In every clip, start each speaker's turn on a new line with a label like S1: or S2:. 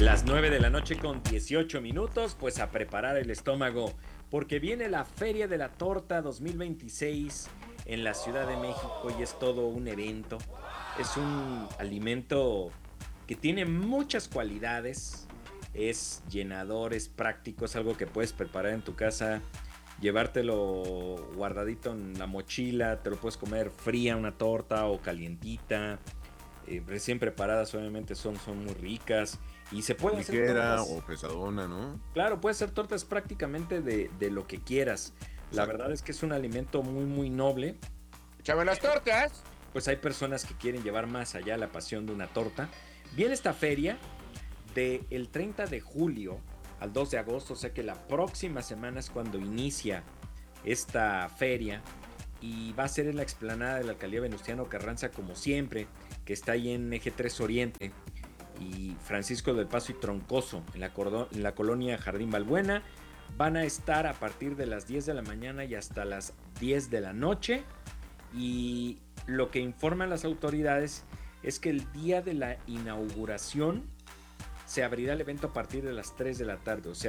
S1: Las 9 de la noche con 18 minutos, pues a preparar el estómago, porque viene la Feria de la Torta 2026 en la Ciudad de México y es todo un evento. Es un alimento que tiene muchas cualidades, es llenador, es práctico, es algo que puedes preparar en tu casa, llevártelo guardadito en la mochila, te lo puedes comer fría una torta o calientita. Recién preparadas obviamente son muy ricas y se puede hacer tortas
S2: o pesadona, ¿no?
S1: Claro, puede hacer tortas prácticamente de lo que quieras. La verdad es que es un alimento muy noble.
S2: ¡Échame las tortas!
S1: Pues hay personas que quieren llevar más allá la pasión de una torta. Viene esta feria del 30 de julio al 2 de agosto, o sea que la próxima semana es cuando inicia esta feria y va a ser en la explanada de la alcaldía Venustiano Carranza, como siempre, que está ahí en Eje 3 Oriente y Francisco del Paso y Troncoso, en la colonia Jardín Balbuena. Van a estar a partir de las 10 de la mañana y hasta las 10 de la noche. Y lo que informan las autoridades es que el día de la inauguración se abrirá el evento a partir de las 3 de la tarde. O sea,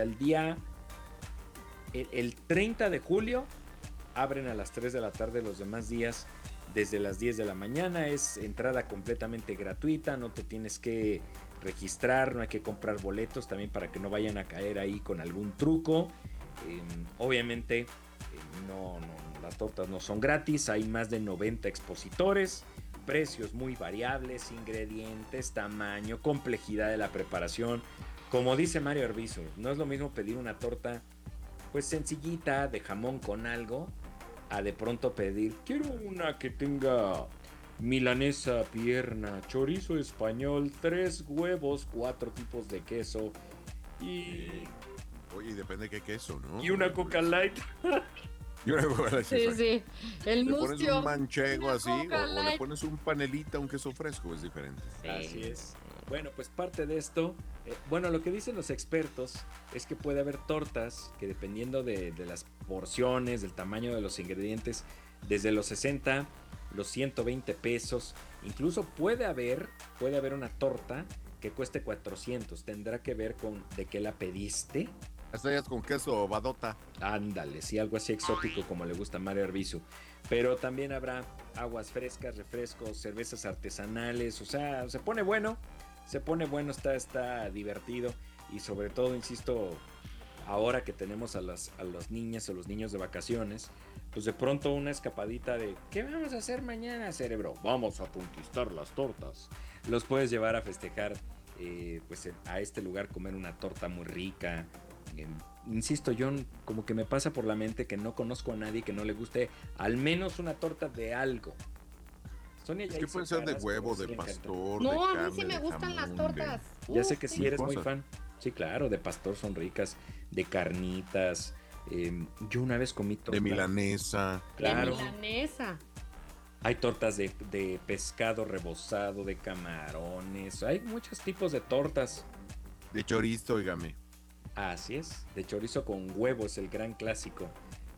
S1: el 30 de julio abren a las 3 de la tarde, los demás días desde las 10 de la mañana. Es entrada completamente gratuita, no te tienes que registrar, no hay que comprar boletos también para que no vayan a caer ahí con algún truco. Obviamente las tortas no son gratis, hay más de 90 expositores, precios muy variables, ingredientes, tamaño, complejidad de la preparación. Como dice Mario Arbizu, no es lo mismo pedir una torta pues sencillita de jamón con algo a de pronto pedir, quiero una que tenga milanesa, pierna, chorizo español, 3 huevos, 4 tipos de queso y...
S2: Oye, depende de qué queso, ¿no?
S1: Y una Coca Light.
S2: Y una Coca Light.
S3: Sí. El
S2: le pones
S3: mustio,
S2: un manchego así o le
S3: Light.
S2: pones un panelita, un queso fresco, es diferente.
S3: Sí.
S1: Así es. Bueno, pues parte de esto, lo que dicen los expertos es que puede haber tortas que dependiendo de las porciones, del tamaño de los ingredientes, desde los 60, los 120 pesos, incluso puede haber una torta que cueste 400, tendrá que ver con de qué la pediste.
S2: Hasta ellas con queso badota.
S1: Ándale, sí, algo así exótico como le gusta a Mario Arbizu. Pero también habrá aguas frescas, refrescos, cervezas artesanales, o sea, se pone bueno, está divertido y sobre todo, insisto, ahora que tenemos a las niñas o los niños de vacaciones, pues de pronto una escapadita de ¿qué vamos a hacer mañana, cerebro? Vamos a conquistar las tortas. Los puedes llevar a festejar pues a este lugar, comer una torta muy rica. Insisto, yo como que me pasa por la mente que no conozco a nadie que no le guste al menos una torta de algo. Sonia,
S2: es que puede ser de huevo, de pastor,
S3: no,
S2: de carne,
S3: a mí sí me gustan las tortas.
S1: Ya sé que sí eres muy
S2: cosas.
S1: fan. Sí, claro, de pastor son ricas, de carnitas. Yo una vez comí torta
S2: de milanesa.
S1: Claro.
S3: De milanesa.
S1: Hay tortas de pescado rebozado, de camarones. Hay muchos tipos de tortas.
S2: De chorizo, oígame.
S1: Así es, de chorizo con huevo es el gran clásico.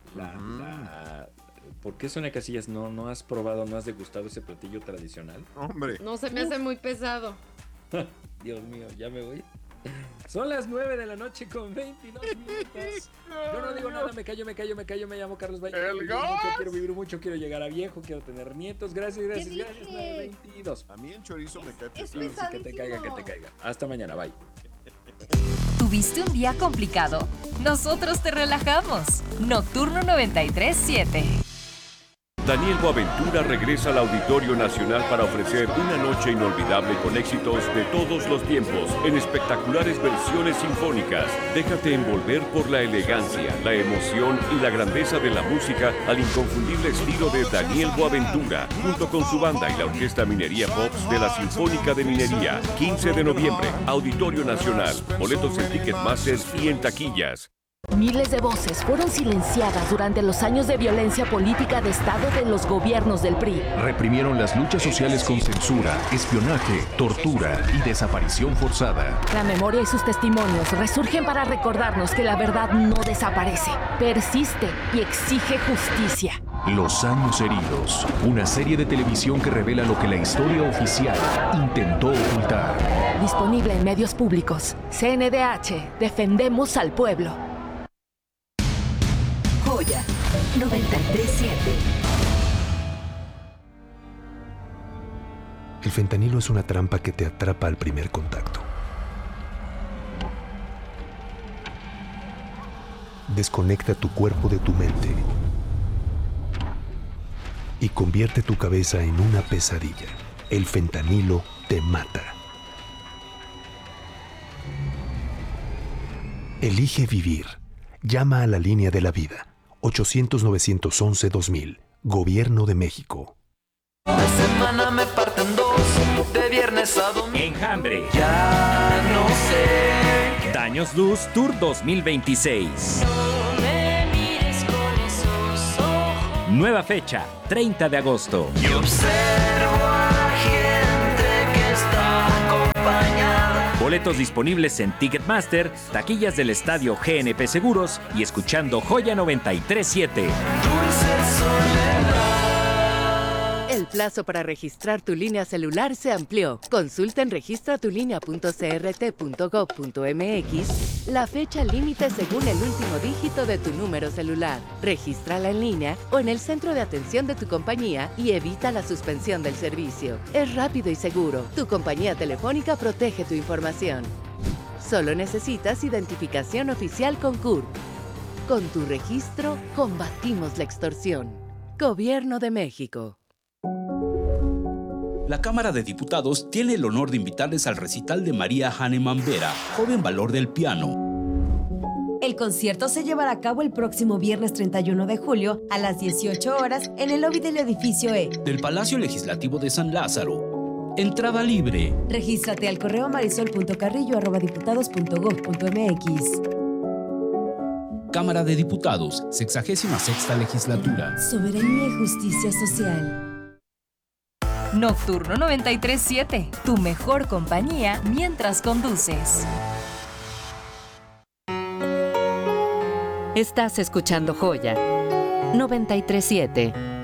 S1: ¿Por qué, Sonia Casillas, no has probado, no has degustado ese platillo tradicional?
S2: Hombre.
S3: No, se me hace muy pesado.
S1: Dios mío, ya me voy. Son las 9 de la noche con 22 minutos. Yo no digo nada, me callo, me llamo Carlos Valle. Quiero vivir mucho, quiero llegar a viejo, quiero tener nietos. Gracias, 9:22.
S2: A mí el chorizo me cae
S3: Es
S2: pesado.
S1: Que te caiga. Hasta mañana, bye.
S4: ¿Tuviste un día complicado? Nosotros te relajamos. Nocturno 93.7.
S5: Daniel Boaventura regresa al Auditorio Nacional para ofrecer una noche inolvidable con éxitos de todos los tiempos en espectaculares versiones sinfónicas. Déjate envolver por la elegancia, la emoción y la grandeza de la música al inconfundible estilo de Daniel Boaventura, junto con su banda y la Orquesta Minería Pops de la Sinfónica de Minería. 15 de noviembre, Auditorio Nacional. Boletos en Ticketmaster y en taquillas.
S6: Miles de voces fueron silenciadas durante los años de violencia política de Estado de los gobiernos del PRI.
S7: Reprimieron las luchas sociales con censura, espionaje, tortura y desaparición forzada.
S6: La memoria y sus testimonios resurgen para recordarnos que la verdad no desaparece, persiste y exige justicia.
S7: Los años heridos, una serie de televisión que revela lo que la historia oficial intentó ocultar.
S6: Disponible en medios públicos. CNDH, defendemos al pueblo.
S4: Joya 93.7.
S8: El fentanilo es una trampa que te atrapa al primer contacto. Desconecta tu cuerpo de tu mente y convierte tu cabeza en una pesadilla. El fentanilo te mata. Elige vivir. Llama a la línea de la vida. 800-911-2000. Gobierno de México.
S9: La semana me parten dos, de viernes a domingo.
S1: Enjambre.
S9: Ya no sé.
S1: Daños Luz Tour 2026.
S9: No me mires con esos ojos.
S1: Nueva fecha, 30 de agosto.
S9: Y observo a la gente que está acompañada.
S1: Boletos disponibles en Ticketmaster, taquillas del estadio GNP Seguros y escuchando Joya 93.7.
S9: Dulce soledad.
S6: El plazo para registrar tu línea celular se amplió. Consulta en registratulinea.crt.gov.mx la fecha límite según el último dígito de tu número celular. Regístrala en línea o en el centro de atención de tu compañía y evita la suspensión del servicio. Es rápido y seguro. Tu compañía telefónica protege tu información. Solo necesitas identificación oficial con CURP. Con tu registro, combatimos la extorsión. Gobierno de México.
S10: La Cámara de Diputados tiene el honor de invitarles al recital de María Hahnemann Vera, Joven Valor del Piano.
S11: El concierto se llevará a cabo el próximo viernes 31 de julio a las 18 horas en el lobby del edificio E.
S10: Del Palacio Legislativo de San Lázaro. Entrada libre.
S11: Regístrate al correo marisol.carrillo@diputados.gov.mx.
S10: Cámara de Diputados, 66ª Legislatura.
S11: Soberanía y justicia social.
S4: Nocturno 93.7, tu mejor compañía mientras conduces.
S6: Estás escuchando Joya 93.7.